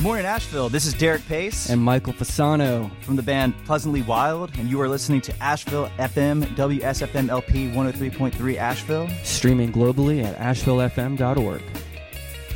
morning, Asheville. This is Derek Pace and Michael Fasano from the band Pleasantly Wild, and you are listening to Asheville FM, WSFM LP 103.3 Asheville. Streaming globally at ashevillefm.org.